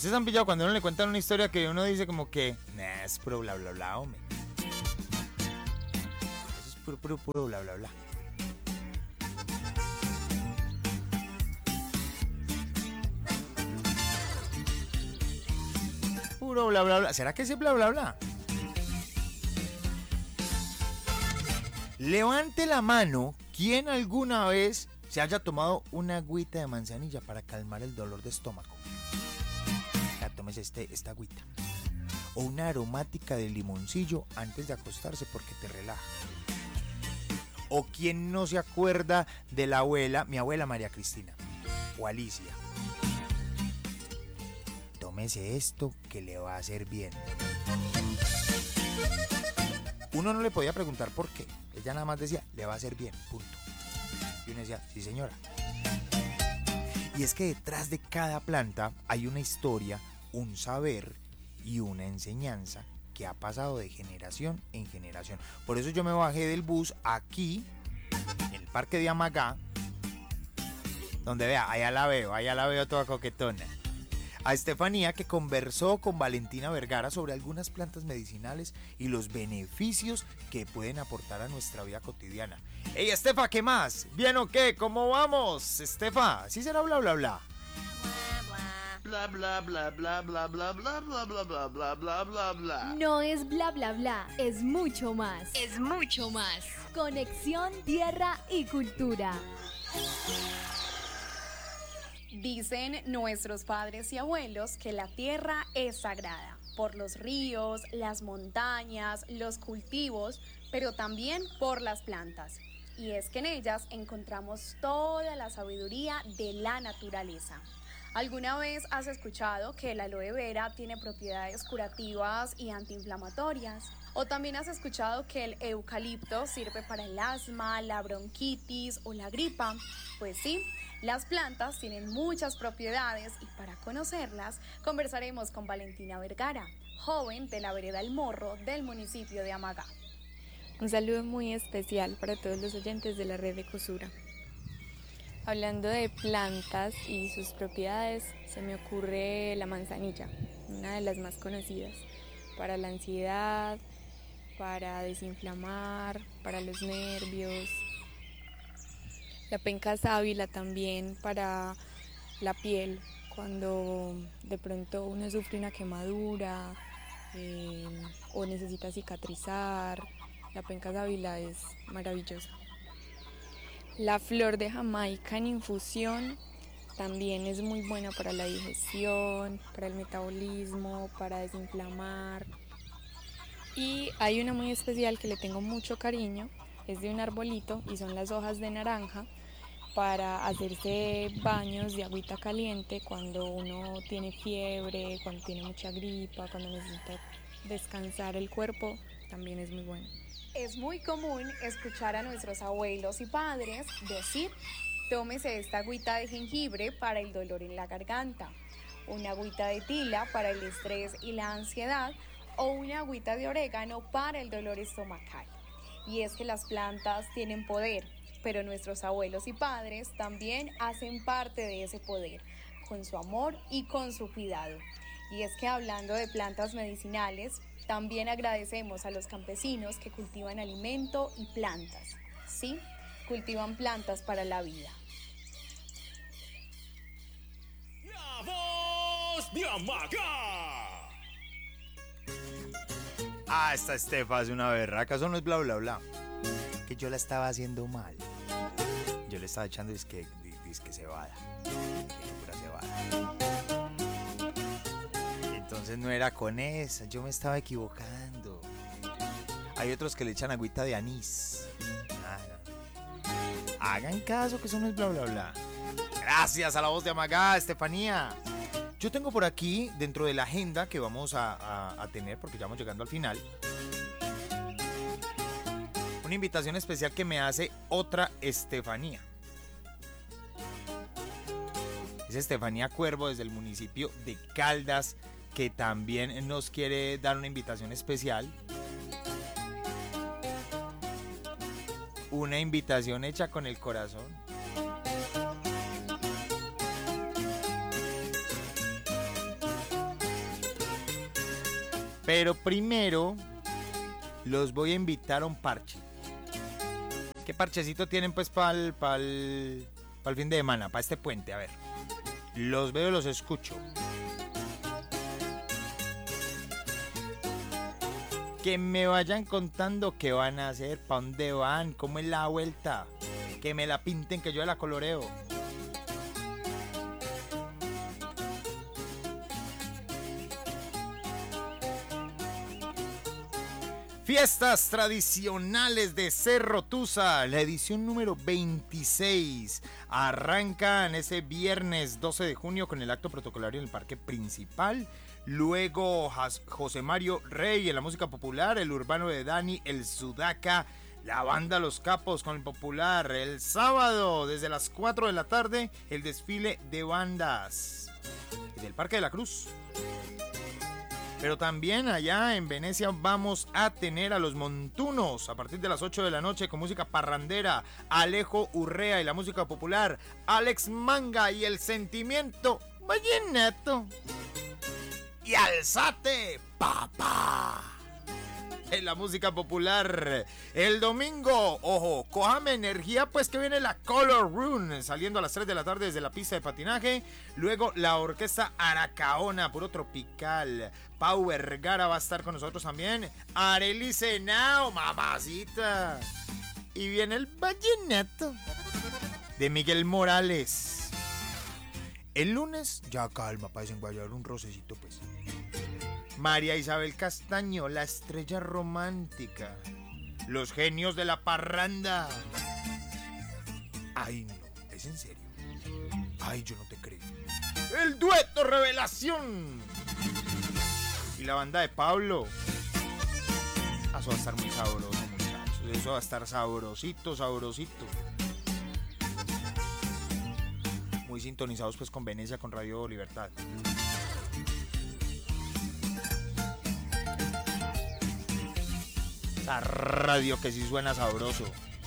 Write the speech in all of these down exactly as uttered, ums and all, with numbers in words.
Ustedes han pillado cuando uno le cuentan una historia que uno dice como que, nah, es puro bla bla bla, hombre. Eso es puro, puro, puro bla bla bla. Puro bla bla bla. ¿Será que sí bla bla bla? Levante la mano quien alguna vez se haya tomado una agüita de manzanilla para calmar el dolor de estómago. Ya, tómese este, esta agüita. O una aromática de limoncillo antes de acostarse porque te relaja. O quien no se acuerda de la abuela, mi abuela María Cristina o Alicia. Tómese esto que le va a hacer bien. Uno no le podía preguntar por qué. Ella nada más decía, le va a hacer bien, punto. Y uno decía, sí señora. Y es que detrás de cada planta hay una historia, un saber y una enseñanza que ha pasado de generación en generación. Por eso yo me bajé del bus aquí, en el parque de Amagá, donde vea, allá la veo, allá la veo toda coquetona. A Estefanía, que conversó con Valentina Vergara sobre algunas plantas medicinales y los beneficios que pueden aportar a nuestra vida cotidiana. ¡Ey, Estefa, qué más! ¿Bien o qué? ¿Cómo vamos, Estefa? ¿Sí será bla bla bla? Bla bla bla bla bla bla bla bla bla bla bla bla bla bla. No es bla bla bla, es mucho más. Es mucho más. Conexión, tierra y cultura. Dicen nuestros padres y abuelos que la tierra es sagrada, por los ríos, las montañas, los cultivos, pero también por las plantas. Y es que en ellas encontramos toda la sabiduría de la naturaleza. ¿Alguna vez has escuchado que el aloe vera tiene propiedades curativas y antiinflamatorias? ¿O también has escuchado que el eucalipto sirve para el asma, la bronquitis o la gripa? Pues sí, las plantas tienen muchas propiedades y para conocerlas conversaremos con Valentina Vergara, joven de la vereda El Morro del municipio de Amagá. Un saludo muy especial para todos los oyentes de la red de Ecosura. Hablando de plantas y sus propiedades, se me ocurre la manzanilla, una de las más conocidas, para la ansiedad, para desinflamar, para los nervios. La penca sábila también para la piel, cuando de pronto uno sufre una quemadura eh, o necesita cicatrizar, la penca sábila es maravillosa. La flor de Jamaica en infusión también es muy buena para la digestión, para el metabolismo, para desinflamar. Y hay una muy especial que le tengo mucho cariño, es de un arbolito y son las hojas de naranja para hacerse baños de agüita caliente cuando uno tiene fiebre, cuando tiene mucha gripa, cuando necesita descansar el cuerpo, también es muy bueno. Es muy común escuchar a nuestros abuelos y padres decir, tómese esta agüita de jengibre para el dolor en la garganta, una agüita de tila para el estrés y la ansiedad o una agüita de orégano para el dolor estomacal. Y es que las plantas tienen poder, pero nuestros abuelos y padres también hacen parte de ese poder, con su amor y con su cuidado. Y es que hablando de plantas medicinales, también agradecemos a los campesinos que cultivan alimento y plantas. Sí, cultivan plantas para la vida. La voz de Amagá. Ah, esta Estefa es una berraca, eso no es bla bla bla. Que yo la estaba haciendo mal. Yo le estaba echando disque, disque cebada. Que pura cebada. Entonces no era con esa, yo me estaba equivocando. Hay otros que le echan agüita de anís. Ah, no. Hagan caso que eso no es bla bla bla. Gracias a la voz de Amagá, Estefanía. Yo tengo por aquí, dentro de la agenda que vamos a, a, a tener, porque ya vamos llegando al final, una invitación especial que me hace otra Estefanía. Es Estefanía Cuervo desde el municipio de Caldas, que también nos quiere dar una invitación especial. Una invitación hecha con el corazón. Pero primero los voy a invitar a un parche. ¿Qué parchecito tienen pues para el pa pa fin de semana, para este puente? A ver, los veo, los escucho. Que me vayan contando qué van a hacer, para dónde van, cómo es la vuelta. Que me la pinten, que yo la coloreo. Fiestas tradicionales de Cerro Tusa, la edición número veintiséis. Arrancan ese viernes doce de junio con el acto protocolario en el parque principal. Luego José Mario Rey en la música popular, el urbano de Dani, el Sudaca, la banda Los Capos con el popular. El sábado desde las cuatro de la tarde el desfile de bandas del Parque de la Cruz. Pero también allá en Venecia vamos a tener a los Montunos a partir de las ocho de la noche con música parrandera, Alejo Urrea y la música popular, Alex Manga y el sentimiento vallenato. Y alzate, papá. En la música popular. El domingo, ojo, cójame energía, pues que viene la Color Run, saliendo a las tres de la tarde desde la pista de patinaje. Luego la orquesta Aracaona, puro tropical. Pau Vergara va a estar con nosotros también. Arely Senao, mamacita. Y viene el vallenato de Miguel Morales. El lunes, ya calma, para desenguayar un rocecito, pues. María Isabel Castaño, la estrella romántica. Los genios de la parranda. Ay, no, ¿es en serio? Ay, yo no te creo. El dueto revelación. Y la banda de Pablo. Eso va a estar muy sabroso, muchachos. Eso va a estar sabrosito, sabrosito. Muy sintonizados pues con Venecia, con Radio Libertad. La radio que sí suena sabroso.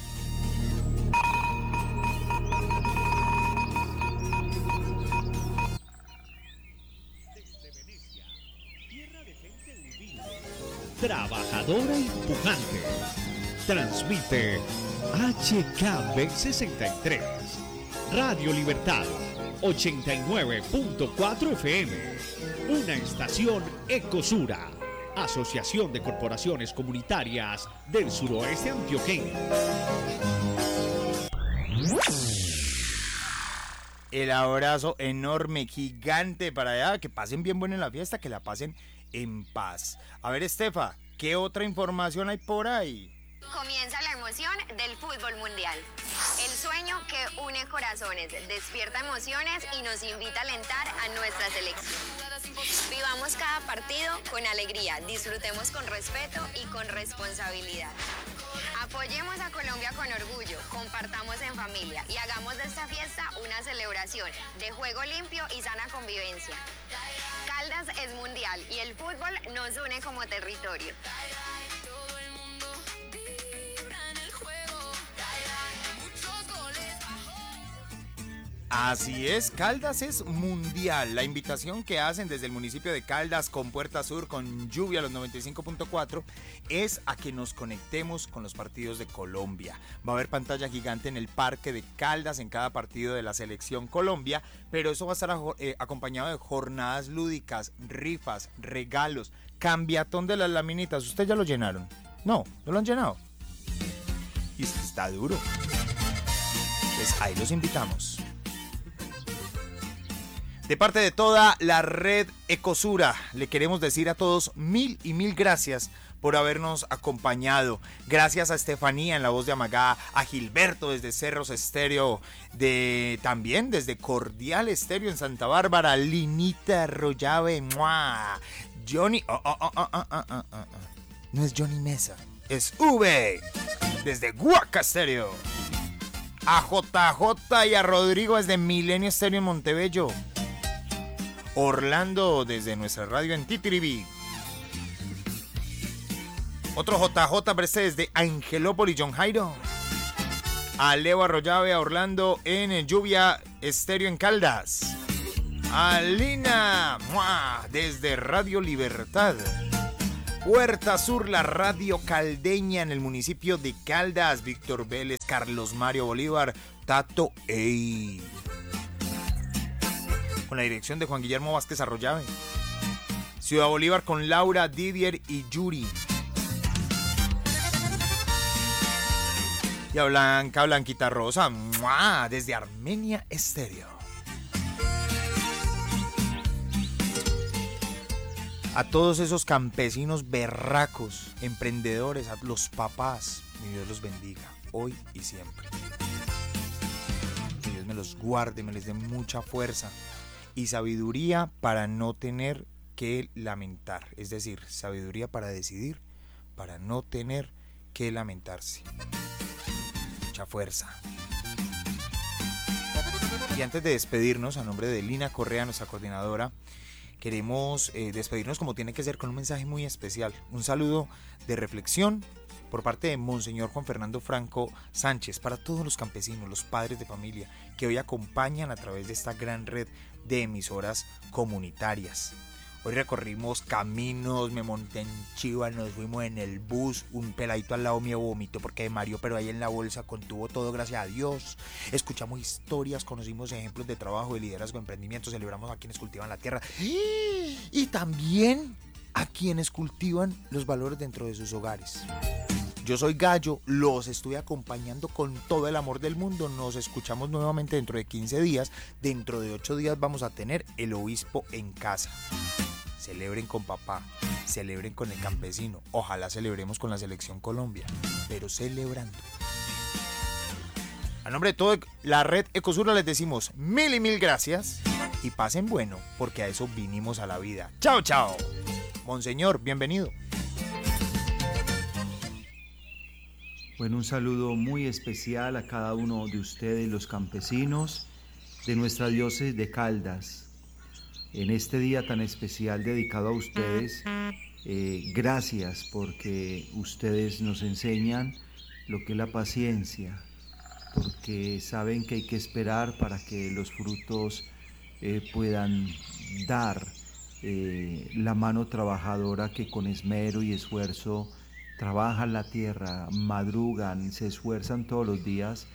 Desde Venecia, tierra de gente humilde, trabajadora y pujante, transmite H K B sesenta y tres, Radio Libertad ochenta y nueve punto cuatro F M, una estación Ecosura, Asociación de Corporaciones Comunitarias del Suroeste Antioqueño. El abrazo enorme, gigante para allá. Que pasen bien bueno en la fiesta, que la pasen en paz. A ver, Estefa, ¿qué otra información hay por ahí? Comienza la emoción del fútbol mundial. El sueño que une corazones, despierta emociones y nos invita a alentar a nuestra selección. Vivamos cada partido con alegría, disfrutemos con respeto y con responsabilidad. Apoyemos a Colombia con orgullo, compartamos en familia y hagamos de esta fiesta una celebración de juego limpio y sana convivencia. Caldas es mundial y el fútbol nos une como territorio. Así es, Caldas es mundial. La invitación que hacen desde el municipio de Caldas con Puerta Sur, con Lluvia, los noventa y cinco punto cuatro, es a que nos conectemos con los partidos de Colombia. Va a haber pantalla gigante en el parque de Caldas en cada partido de la selección Colombia, pero eso va a estar eh, acompañado de jornadas lúdicas, rifas, regalos, cambiatón de las laminitas. ¿Ustedes ya lo llenaron? No, ¿no lo han llenado? Y está duro. Pues ahí los invitamos. De parte de toda la red Ecosura, le queremos decir a todos mil y mil gracias por habernos acompañado. Gracias a Estefanía en la voz de Amagá, a Gilberto desde Cerros Estéreo, de, también desde Cordial Estéreo en Santa Bárbara, Linita Arroyave, ¡mua! Johnny, oh, oh, oh, oh, oh, oh, oh, oh. No es Johnny Mesa, es V, desde Guaca Estéreo. A J J y a Rodrigo desde Milenio Estéreo en Montebello. Orlando desde nuestra radio en Titiribí. Otro J J Breste desde Angelópolis, John Jairo. A Leo Arroyave, a Orlando en Lluvia Estéreo en Caldas. A Lina ¡mua! Desde Radio Libertad. Puerta Sur, la radio caldeña en el municipio de Caldas. Víctor Vélez, Carlos Mario Bolívar, Tato Ey. Con la dirección de Juan Guillermo Vázquez Arroyave. Ciudad Bolívar con Laura, Didier y Yuri. Y a Blanca, Blanquita Rosa, ¡mua!, desde Armenia Estéreo. A todos esos campesinos berracos, emprendedores, a los papás, mi Dios los bendiga, hoy y siempre. Que Dios me los guarde, me les dé mucha fuerza y sabiduría para no tener que lamentar. Es decir, sabiduría para decidir, para no tener que lamentarse. Mucha fuerza. Y antes de despedirnos, a nombre de Lina Correa, nuestra coordinadora, queremos eh, despedirnos como tiene que ser con un mensaje muy especial. Un saludo de reflexión por parte de Monseñor Juan Fernando Franco Sánchez para todos los campesinos, los padres de familia que hoy acompañan a través de esta gran red de emisoras comunitarias. Hoy recorrimos caminos, me monté en chiva, nos fuimos en el bus, un peladito al lado mío vomitó porque de Mario, pero ahí en la bolsa contuvo todo, gracias a Dios. Escuchamos historias, conocimos ejemplos de trabajo, de liderazgo, de emprendimiento, celebramos a quienes cultivan la tierra y también a quienes cultivan los valores dentro de sus hogares. Yo soy Gallo, los estoy acompañando con todo el amor del mundo. Nos escuchamos nuevamente dentro de quince días. Dentro de ocho días vamos a tener el obispo en casa. Celebren con papá, celebren con el campesino. Ojalá celebremos con la Selección Colombia, pero celebrando. A nombre de toda la red Ecosura les decimos mil y mil gracias y pasen bueno, porque a eso vinimos a la vida. Chao, chao. Monseñor, bienvenido. Bueno, un saludo muy especial a cada uno de ustedes, los campesinos de nuestra diócesis de Caldas. En este día tan especial dedicado a ustedes, eh, gracias porque ustedes nos enseñan lo que es la paciencia, porque saben que hay que esperar para que los frutos eh, puedan dar eh, la mano trabajadora que con esmero y esfuerzo trabajan la tierra, madrugan, se esfuerzan todos los días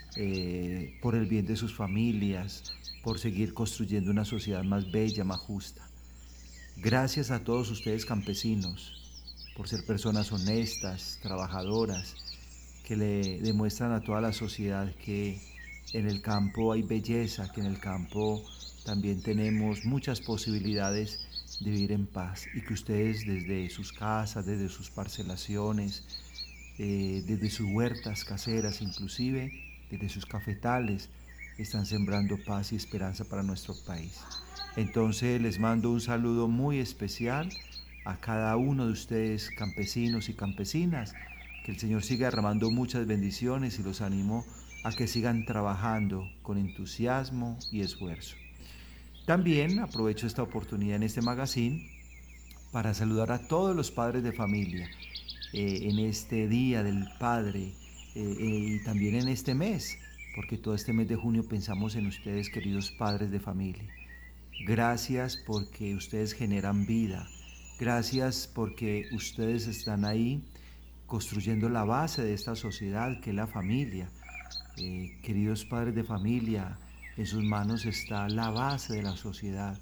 eh, por el bien de sus familias, por seguir construyendo una sociedad más bella, más justa. Gracias a todos ustedes campesinos, por ser personas honestas, trabajadoras, que le demuestran a toda la sociedad que en el campo hay belleza, que en el campo también tenemos muchas posibilidades de vivir en paz y que ustedes desde sus casas, desde sus parcelaciones, eh, desde sus huertas caseras inclusive, desde sus cafetales, están sembrando paz y esperanza para nuestro país. Entonces les mando un saludo muy especial a cada uno de ustedes campesinos y campesinas, que el Señor siga derramando muchas bendiciones y los animo a que sigan trabajando con entusiasmo y esfuerzo. También aprovecho esta oportunidad en este magazine para saludar a todos los padres de familia eh, en este Día del Padre eh, eh, y también en este mes, porque todo este mes de junio pensamos en ustedes, queridos padres de familia. Gracias porque ustedes generan vida, gracias porque ustedes están ahí construyendo la base de esta sociedad que es la familia. Eh, queridos padres de familia, en sus manos está la base de la sociedad.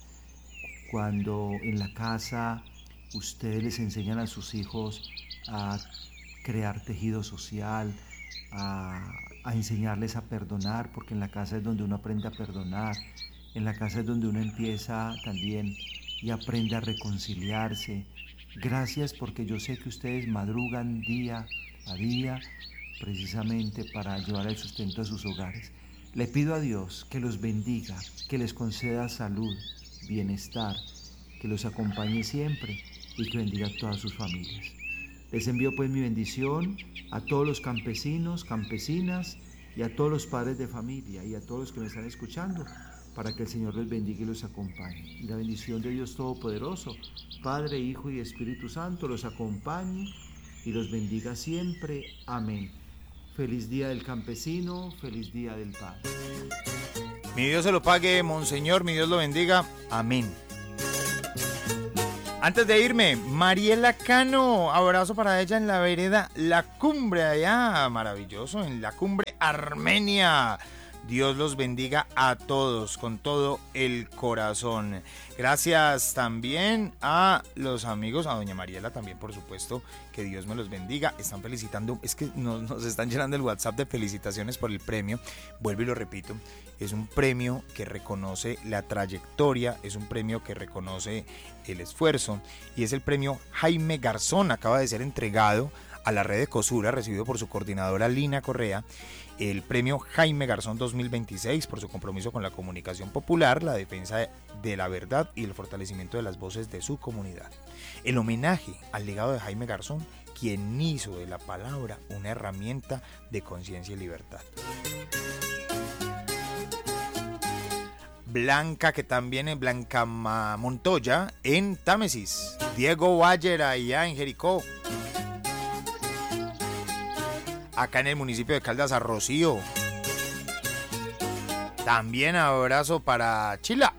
Cuando en la casa ustedes les enseñan a sus hijos a crear tejido social, a, a enseñarles a perdonar, porque en la casa es donde uno aprende a perdonar, en la casa es donde uno empieza también y aprende a reconciliarse. Gracias porque yo sé que ustedes madrugan día a día precisamente para llevar el sustento a sus hogares. Le pido a Dios que los bendiga, que les conceda salud, bienestar, que los acompañe siempre y que bendiga a todas sus familias. Les envío pues mi bendición a todos los campesinos, campesinas y a todos los padres de familia y a todos los que me están escuchando, para que el Señor los bendiga y los acompañe. Y la bendición de Dios Todopoderoso, Padre, Hijo y Espíritu Santo, los acompañe y los bendiga siempre. Amén. Feliz Día del Campesino, feliz Día del Padre. Mi Dios se lo pague, Monseñor, mi Dios lo bendiga. Amén. Antes de irme, Mariela Cano, abrazo para ella en la vereda La Cumbre, allá, maravilloso, en La Cumbre, Armenia. Dios los bendiga a todos con todo el corazón. Gracias también a los amigos, a doña Mariela también, por supuesto, que Dios me los bendiga. Están felicitando, es que nos, nos están llenando el WhatsApp de felicitaciones por el premio. Vuelvo y lo repito, es un premio que reconoce la trayectoria, es un premio que reconoce el esfuerzo y es el premio Jaime Garzón. Acaba de ser entregado a la red de Ecosura, recibido por su coordinadora Lina Correa. El premio Jaime Garzón dos mil veintiséis por su compromiso con la comunicación popular, la defensa de la verdad y el fortalecimiento de las voces de su comunidad. El homenaje al legado de Jaime Garzón, quien hizo de la palabra una herramienta de conciencia y libertad. Blanca, que también es Blanca Montoya en Támesis. Diego Bayer allá en Jericó. Acá en el municipio de Caldas, a Rocío. También abrazo para Chila.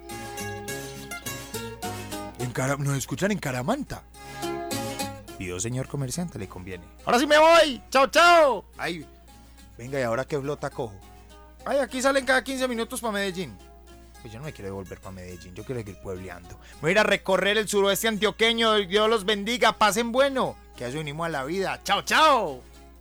En Cara... Nos escuchan en Caramanta. Pido, señor comerciante, le conviene. Ahora sí me voy. Chao, chao. Ay, venga, ¿y ahora qué flota cojo? Ay, aquí salen cada quince minutos para Medellín. Pues yo no me quiero devolver para Medellín, yo quiero seguir puebleando. Voy a ir a recorrer el suroeste antioqueño. Dios los bendiga, pasen bueno. Que a eso unimos a la vida. Chao, chao.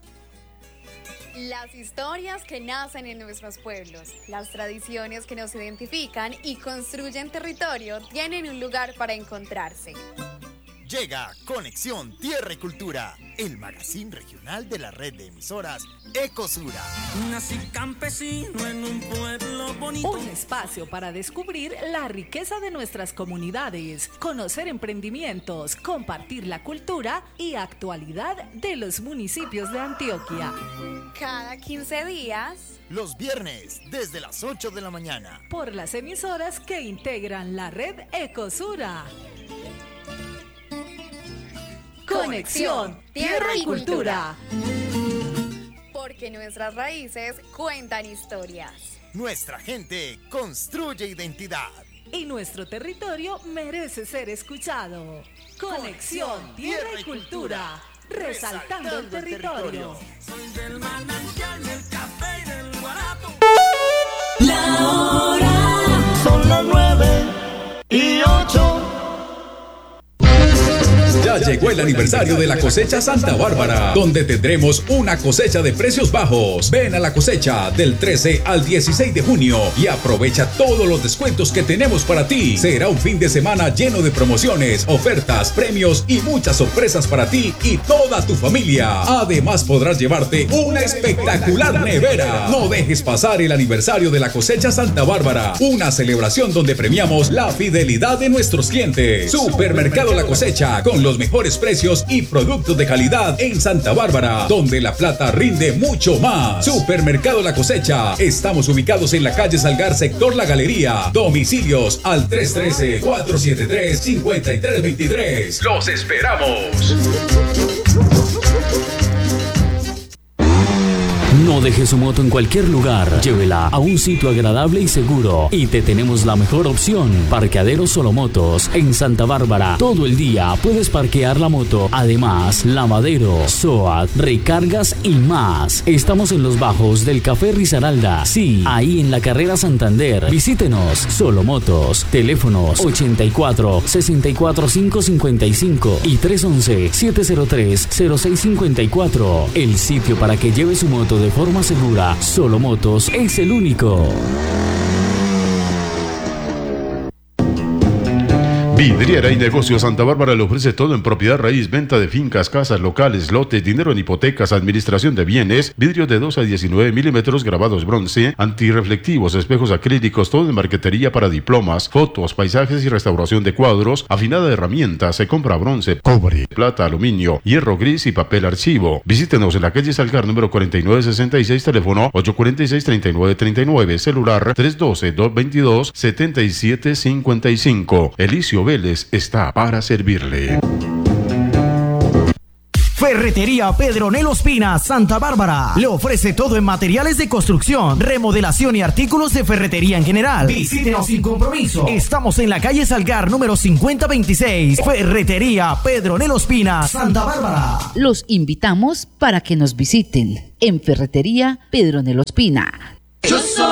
Las historias que nacen en nuestros pueblos, las tradiciones que nos identifican y construyen territorio tienen un lugar para encontrarse. Llega Conexión Tierra y Cultura, el magazine regional de la red de emisoras Ecosura. Nací campesino en un pueblo bonito. Un espacio para descubrir la riqueza de nuestras comunidades, conocer emprendimientos, compartir la cultura y actualidad de los municipios de Antioquia. Cada quince días. Los viernes, desde las ocho de la mañana. Por las emisoras que integran la red Ecosura. Conexión Tierra y Cultura. Porque nuestras raíces cuentan historias. Nuestra gente construye identidad. Y nuestro territorio merece ser escuchado. Conexión Tierra y Cultura. Resaltando el territorio. Soy del manantial, del café y del guarapo. La hora. Son las nueve y ocho. Ya llegó el aniversario de la cosecha Santa Bárbara, donde tendremos una cosecha de precios bajos. Ven a la cosecha del trece al dieciséis de junio y aprovecha todos los descuentos que tenemos para ti. Será un fin de semana lleno de promociones, ofertas, premios y muchas sorpresas para ti y toda tu familia. Además podrás llevarte una espectacular nevera. No dejes pasar el aniversario de la cosecha Santa Bárbara, una celebración donde premiamos la fidelidad de nuestros clientes. Supermercado La Cosecha, con los mejores precios y productos de calidad en Santa Bárbara, donde la plata rinde mucho más. Supermercado La Cosecha. Estamos ubicados en la calle Salgar, sector La Galería. Domicilios al tres uno tres, cuatro siete tres, cinco tres dos tres. ¡Los esperamos! No deje su moto en cualquier lugar, llévela a un sitio agradable y seguro. Y te tenemos la mejor opción, Parqueadero Solomotos. En Santa Bárbara, todo el día puedes parquear la moto. Además, lavadero, SOAT, recargas y más. Estamos en los bajos del Café Risaralda. Sí, ahí en la carrera Santander. Visítenos, Solomotos. Teléfonos ochenta y cuatro, sesenta y cuatro, quinientos cincuenta y cinco y tres once, siete cero tres, cero seis cincuenta y cuatro. El sitio para que lleve su moto de forma segura. Solomotos es el único. Vidriera y Negocios Santa Bárbara le ofrece todo en propiedad raíz, venta de fincas, casas, locales, lotes, dinero en hipotecas, administración de bienes, vidrios de dos a diecinueve milímetros, grabados bronce, antirreflectivos, espejos acrílicos, todo en marquetería para diplomas, fotos, paisajes y restauración de cuadros, afinada de herramientas, se compra bronce, cobre, plata, aluminio, hierro gris y papel archivo. Visítenos en la calle Salgar número cuarenta y nueve sesenta y seis, teléfono ocho cuatro seis, treinta y nueve treinta y nueve, celular tres uno dos, dos veintidós, setenta y siete cincuenta y cinco. Elicio Vélez está para servirle. Ferretería Pedronel Ospina, Santa Bárbara. Le ofrece todo en materiales de construcción, remodelación y artículos de ferretería en general. Visítenos sin compromiso. Estamos en la calle Salgar, número cincuenta veintiséis. Ferretería Pedronel Ospina, Santa Bárbara. Los invitamos para que nos visiten en Ferretería Pedronel Ospina. Yo soy